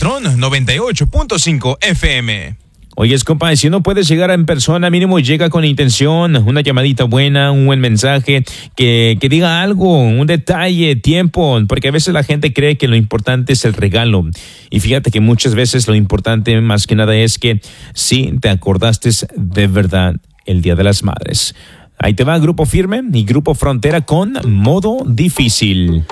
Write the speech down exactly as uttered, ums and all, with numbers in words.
Patrón noventa y ocho punto cinco F M. Oye, compa, si no puedes llegar en persona, mínimo llega con intención, una llamadita buena, un buen mensaje, que, que diga algo, un detalle, tiempo, porque a veces la gente cree que lo importante es el regalo. Y fíjate que muchas veces lo importante más que nada es que sí te acordaste de verdad el Día de las Madres. Ahí te va Grupo Firme y Grupo Frontera con Modo Difícil.